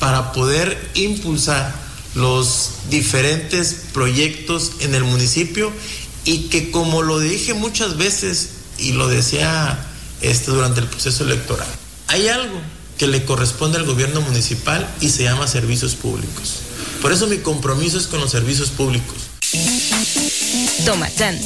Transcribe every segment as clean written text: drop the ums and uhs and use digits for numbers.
para poder impulsar los diferentes proyectos en el municipio y que, como lo dije muchas veces y lo decía durante el proceso electoral, hay algo que le corresponde al gobierno municipal y se llama servicios públicos. Por eso mi compromiso es con los servicios públicos. Tomatlán.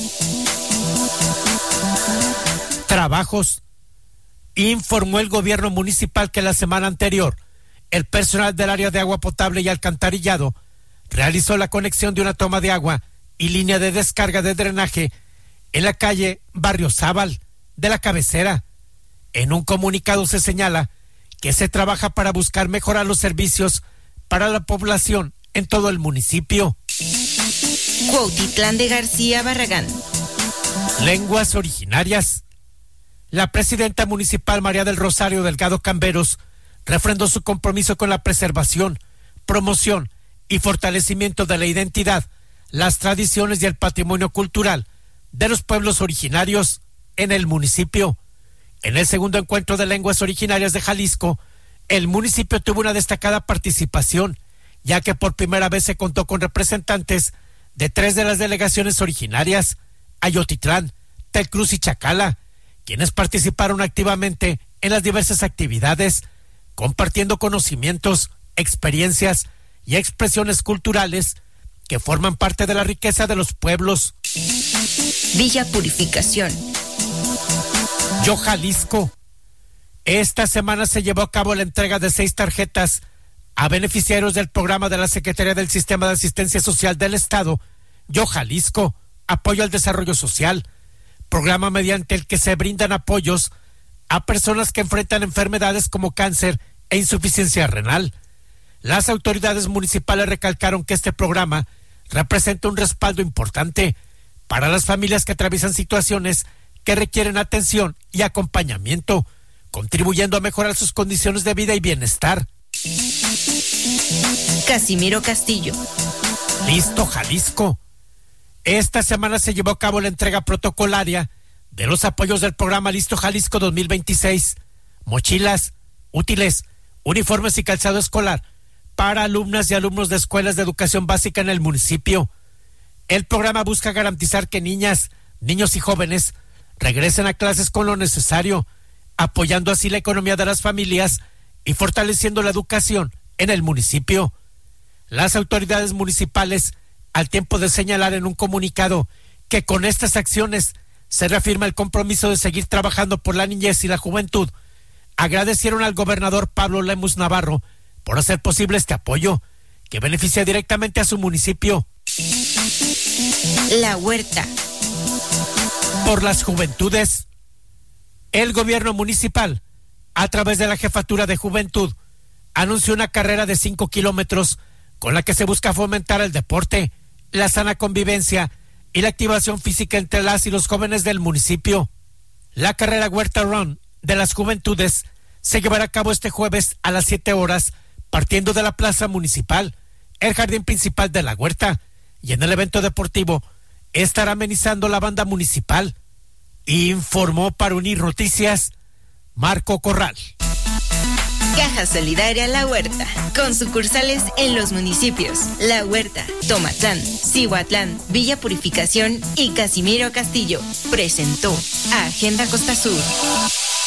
Trabajos. Informó el gobierno municipal que la semana anterior el personal del área de agua potable y alcantarillado realizó la conexión de una toma de agua y línea de descarga de drenaje en la calle Barrio Zábal de la cabecera. En un comunicado se señala que se trabaja para buscar mejorar los servicios para la población en todo el municipio. Cuautitlán de García Barragán. Lenguas originarias. La presidenta municipal María del Rosario Delgado Camberos refrendó su compromiso con la preservación, promoción y fortalecimiento de la identidad, las tradiciones y el patrimonio cultural de los pueblos originarios en el municipio. En el segundo encuentro de lenguas originarias de Jalisco, el municipio tuvo una destacada participación, ya que por primera vez se contó con representantes de 3 de las delegaciones originarias, Ayotitlán, Telcruz y Chacala, quienes participaron activamente en las diversas actividades, compartiendo conocimientos, experiencias y expresiones culturales que forman parte de la riqueza de los pueblos. Villa Purificación. Yo Jalisco. Esta semana se llevó a cabo la entrega de 6 tarjetas a beneficiarios del programa de la Secretaría del Sistema de Asistencia Social del Estado, Yo Jalisco, Apoyo al Desarrollo Social, programa mediante el que se brindan apoyos a personas que enfrentan enfermedades como cáncer e insuficiencia renal. Las autoridades municipales recalcaron que este programa representa un respaldo importante para las familias que atraviesan situaciones que requieren atención y acompañamiento, contribuyendo a mejorar sus condiciones de vida y bienestar. Casimiro Castillo. Listo, Jalisco. Esta semana se llevó a cabo la entrega protocolaria de los apoyos del programa Listo Jalisco 2026, mochilas, útiles, uniformes y calzado escolar para alumnas y alumnos de escuelas de educación básica en el municipio. El programa busca garantizar que niñas, niños y jóvenes regresen a clases con lo necesario, apoyando así la economía de las familias y fortaleciendo la educación en el municipio. Las autoridades municipales, al tiempo de señalar en un comunicado que con estas acciones se reafirma el compromiso de seguir trabajando por la niñez y la juventud, agradecieron al gobernador Pablo Lemus Navarro por hacer posible este apoyo, que beneficia directamente a su municipio. La Huerta. Por las juventudes. El gobierno municipal, a través de la Jefatura de Juventud, anunció una carrera de 5 kilómetros con la que se busca fomentar el deporte, la sana convivencia y la activación física entre las y los jóvenes del municipio. La carrera Huerta Run de las juventudes se llevará a cabo este jueves a las 7 horas, partiendo de la plaza municipal, el jardín principal de la Huerta, y en el evento deportivo estará amenizando la banda municipal. Informó para Unir Noticias, Marco Corral. Caja Solidaria La Huerta, con sucursales en los municipios La Huerta, Tomatlán, Cihuatlán, Villa Purificación y Casimiro Castillo, presentó Agenda Costa Sur.